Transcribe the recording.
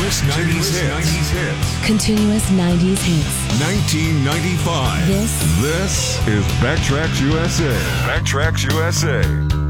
Continuous 90s hits. Continuous 90s hits. 1995. This is Backtracks USA. Backtracks USA.